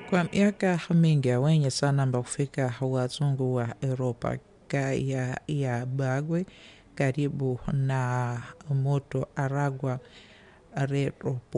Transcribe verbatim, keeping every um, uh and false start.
Kwa miaka mingi wenye sana amba kufika wazungu wa Europa ka ya, ya Bagwe karibu na moto Aragua Reropo